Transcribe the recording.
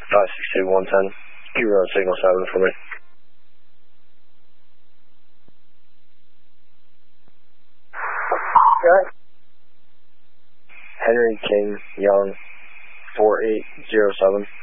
562-110. Keep road signal 7 for me. Okay. Henry King Young 4807.